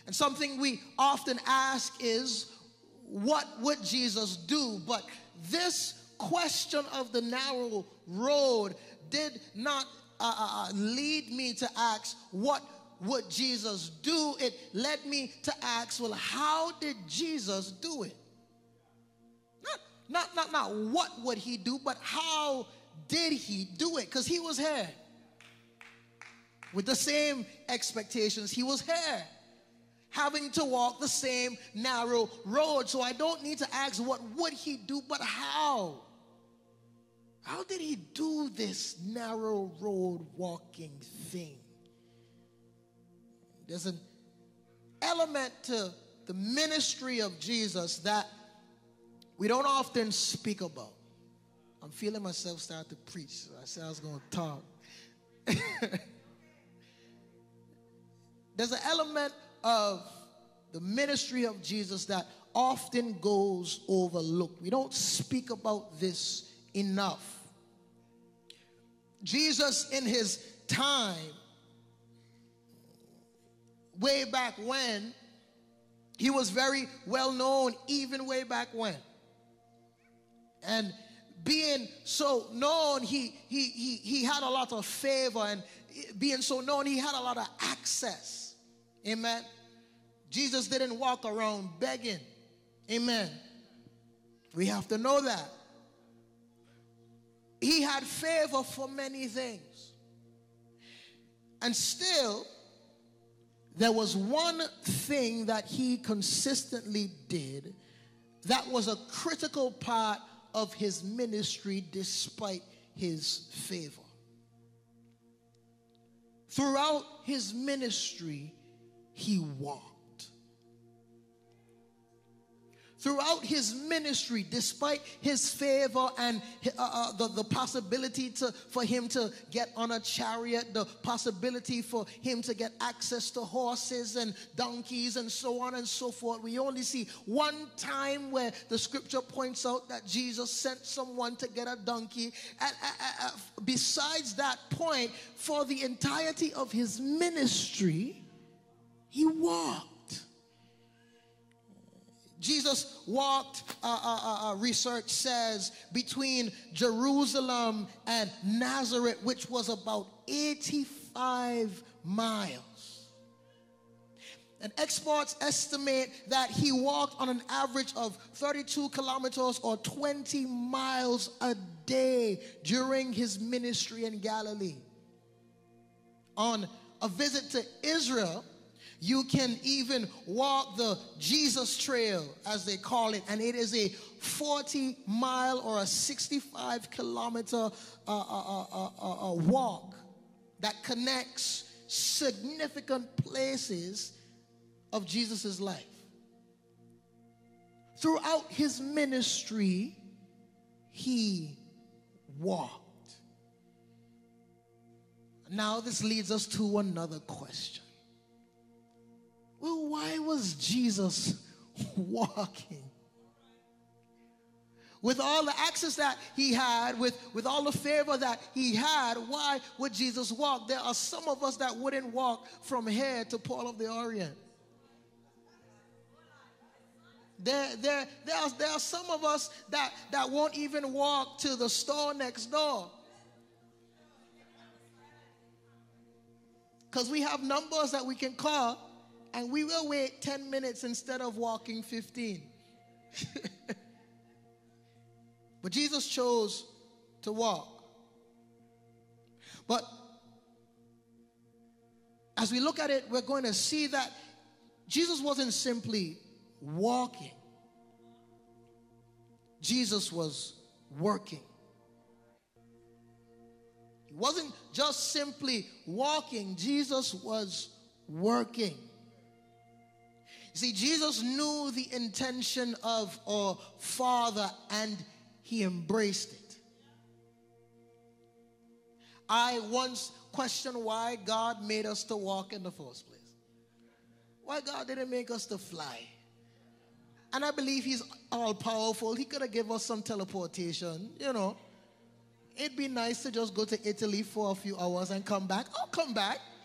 And something we often ask is, what would Jesus do? But this question of the narrow road did not lead me to ask, what would Jesus do? It led me to ask, well, how did Jesus do it? Not what would he do, but how did he do it? Because he was here with the same expectations. He was here having to walk the same narrow road. So I don't need to ask what would he do, but how? How did he do this narrow road walking thing? There's an element to the ministry of Jesus that we don't often speak about. I'm feeling myself start to preach, so I said I was going to talk. There's an element of the ministry of Jesus that often goes overlooked. We don't speak about this enough. Jesus, in his time, way back when, he was very well known, even way back when. And being so known, he had a lot of favor, and being so known, he had a lot of access. Amen. Jesus didn't walk around begging. Amen. We have to know that. He had favor for many things. And still, there was one thing that he consistently did that was a critical part of his ministry despite his favor. Throughout his ministry, he walked. Throughout his ministry, despite his favor and the possibility for him to get on a chariot, the possibility for him to get access to horses and donkeys and so on and so forth, we only see one time where the scripture points out that Jesus sent someone to get a donkey. And besides that point, for the entirety of his ministry, he walked. Jesus walked, research says, between Jerusalem and Nazareth, which was about 85 miles. And experts estimate that he walked on an average of 32 kilometers or 20 miles a day during his ministry in Galilee. On a visit to Israel, you can even walk the Jesus Trail, as they call it, and it is a 40-mile or a 65-kilometer walk that connects significant places of Jesus' life. Throughout his ministry, he walked. Now this leads us to another question. Well, why was Jesus walking? With all the access that he had, with all the favor that he had, why would Jesus walk? There are some of us that wouldn't walk from here to Paul of the Orient. There are some of us that won't even walk to the store next door. Because we have numbers that we can call, and we will wait 10 minutes instead of walking 15. But Jesus chose to walk. But as we look at it, we're going to see that Jesus wasn't simply walking. Jesus was working. He wasn't just simply walking. Jesus was working. See, Jesus knew the intention of our Father, and he embraced it. I once questioned why God made us to walk in the first place. Why God didn't make us to fly. And I believe he's all-powerful. He could have given us some teleportation, you know. It'd be nice to just go to Italy for a few hours and come back. I'll come back.